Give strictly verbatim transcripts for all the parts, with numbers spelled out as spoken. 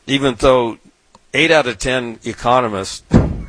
even though eight out of ten economists,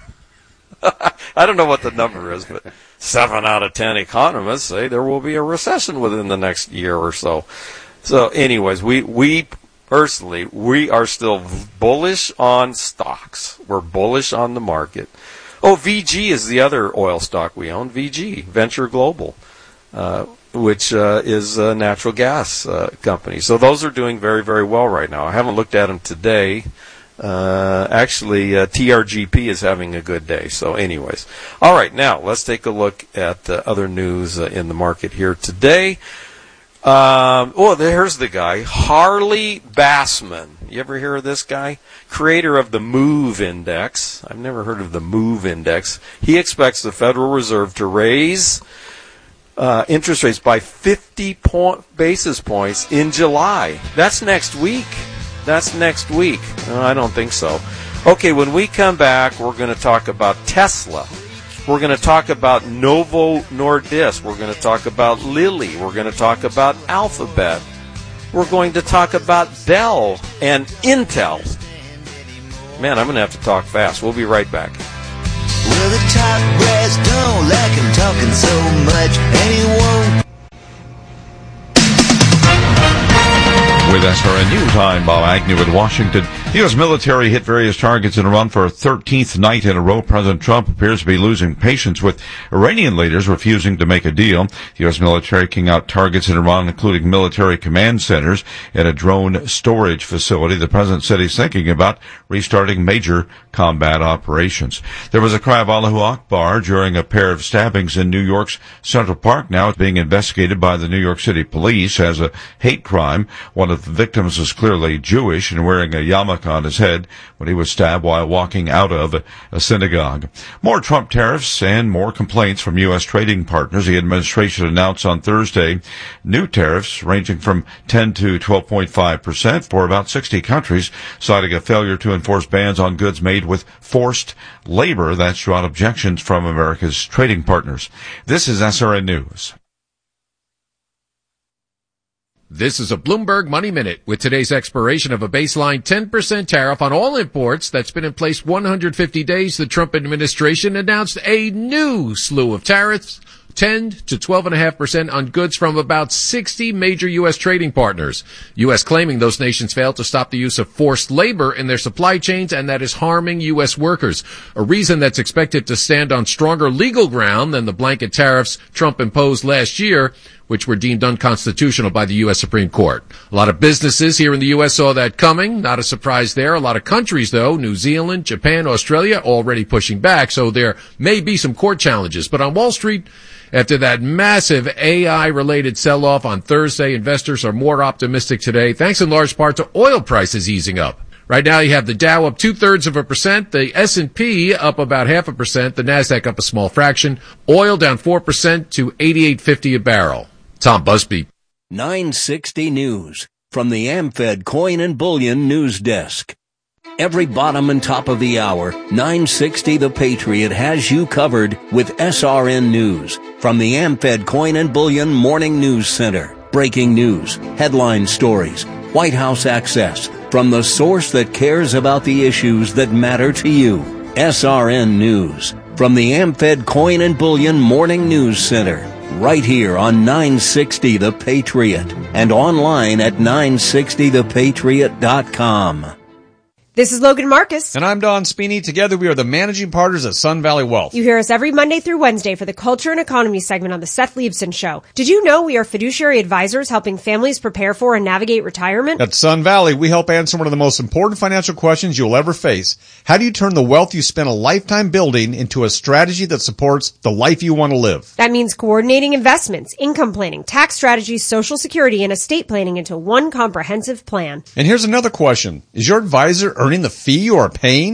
I don't know what the number is, but seven out of ten economists say there will be a recession within the next year or so. So anyways, we, we personally, we are still bullish on stocks. We're bullish on the market. Oh, V G is the other oil stock we own, V G, Venture Global, uh, which uh, is a natural gas uh, company. So those are doing very, very well right now. I haven't looked at them today. Uh, actually, uh, T R G P is having a good day. So anyways. All right, now let's take a look at uh, other news uh, in the market here today. Um, oh, there's the guy, Harley Bassman. You ever hear of this guy? Creator of the MOVE Index. I've never heard of the MOVE Index. He expects the Federal Reserve to raise uh, interest rates by fifty point, basis points in July. That's next week. That's next week. No, I don't think so. Okay, when we come back, we're going to talk about Tesla. We're going to talk about Novo Nordisk. We're going to talk about Lilly. We're going to talk about Alphabet. We're going to talk about Dell and Intel. Man, I'm going to have to talk fast. We'll be right back. Well, the top brass don't like him talking so much, and he won't. With S R N News, I'm Bob Agnew with Washington. The U S military hit various targets in Iran for a thirteenth night in a row. President Trump appears to be losing patience with Iranian leaders refusing to make a deal. The U S military kicking out targets in Iran, including military command centers and a drone storage facility. The president said he's thinking about restarting major combat operations. There was a cry of Allahu Akbar during a pair of stabbings in New York's Central Park. Now it's being investigated by the New York City police as a hate crime. One of the victims was clearly Jewish and wearing a yarmulke on his head when he was stabbed while walking out of a synagogue. More Trump tariffs and more complaints from U S trading partners. The administration announced on Thursday new tariffs ranging from ten to twelve point five percent for about sixty countries, citing a failure to enforce bans on goods made with forced labor. That's drawn objections from America's trading partners. This is S R N News. This is a Bloomberg Money Minute with today's expiration of a baseline ten percent tariff on all imports that's been in place one hundred fifty days. The Trump administration announced a new slew of tariffs, ten to twelve point five percent on goods from about sixty major U S trading partners. U S claiming those nations failed to stop the use of forced labor in their supply chains, and that is harming U S workers. A reason that's expected to stand on stronger legal ground than the blanket tariffs Trump imposed last year, which were deemed unconstitutional by the U S Supreme Court. A lot of businesses here in the U S saw that coming. Not a surprise there. A lot of countries, though, New Zealand, Japan, Australia, already pushing back, so there may be some court challenges. But on Wall Street, after that massive A I-related sell-off on Thursday, investors are more optimistic today, thanks in large part to oil prices easing up. Right now you have the Dow up two-thirds of a percent, the S and P up about half a percent, the NASDAQ up a small fraction, oil down four percent to eighty-eight fifty a barrel. Tom Busby. nine sixty News from the AmFed Coin and Bullion News Desk. Every bottom and top of the hour, nine sixty The Patriot has you covered with S R N News from the AmFed Coin and Bullion Morning News Center. Breaking news, headline stories, White House access, from the source that cares about the issues that matter to you. S R N News from the AmFed Coin and Bullion Morning News Center. Right here on nine sixty The Patriot and online at nine sixty the patriot dot com. This is Logan Marcus. And I'm Don Spini. Together we are the managing partners at Sun Valley Wealth. You hear us every Monday through Wednesday for the Culture and Economy segment on the Seth Leibson Show. Did you know we are fiduciary advisors helping families prepare for and navigate retirement? At Sun Valley, we help answer one of the most important financial questions you'll ever face. How do you turn the wealth you spent a lifetime building into a strategy that supports the life you want to live? That means coordinating investments, income planning, tax strategies, Social Security, and estate planning into one comprehensive plan. And here's another question. Is your advisor earning the fee you are paying?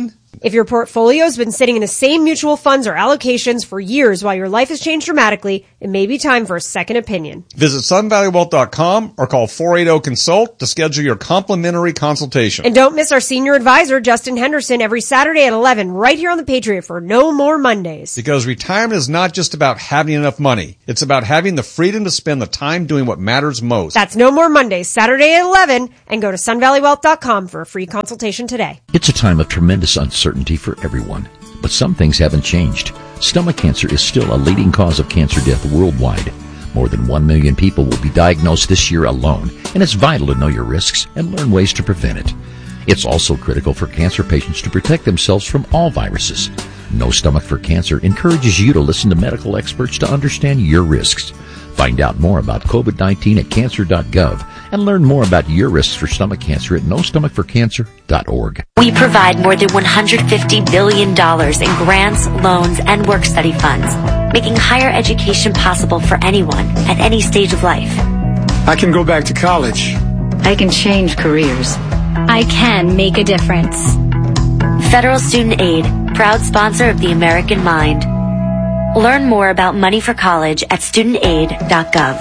If your portfolio has been sitting in the same mutual funds or allocations for years while your life has changed dramatically, it may be time for a second opinion. Visit sun valley wealth dot com or call four eight zero consult to schedule your complimentary consultation. And don't miss our senior advisor, Justin Henderson, every Saturday at eleven right here on The Patriot for No More Mondays. Because retirement is not just about having enough money. It's about having the freedom to spend the time doing what matters most. That's No More Mondays, Saturday at eleven, and go to sun valley wealth dot com for a free consultation today. It's a time of tremendous uncertainty for everyone, but some things haven't changed. Stomach cancer is still a leading cause of cancer death worldwide. More than one million people will be diagnosed this year alone, and it's vital to know your risks and learn ways to prevent it. It's also critical for cancer patients to protect themselves from all viruses. No Stomach for Cancer encourages you to listen to medical experts to understand your risks. Find out more about COVID nineteen at cancer dot gov and learn more about your risks for stomach cancer at no stomach for cancer dot org. We provide more than one hundred fifty billion dollars in grants, loans, and work-study funds, making higher education possible for anyone at any stage of life. I can go back to college. I can change careers. I can make a difference. Federal Student Aid, proud sponsor of the American Mind. Learn more about money for college at student aid dot gov.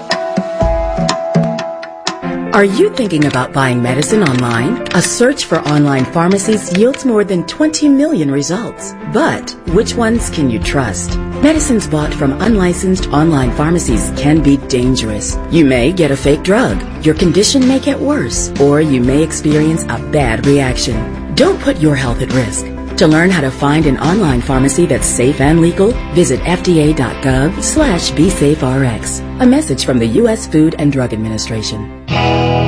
Are you thinking about buying medicine online? A search for online pharmacies yields more than twenty million results. But which ones can you trust? Medicines bought from unlicensed online pharmacies can be dangerous. You may get a fake drug, your condition may get worse, or you may experience a bad reaction. Don't put your health at risk. To learn how to find an online pharmacy that's safe and legal, visit F D A dot gov slash be safe R X. A message from the U S Food and Drug Administration.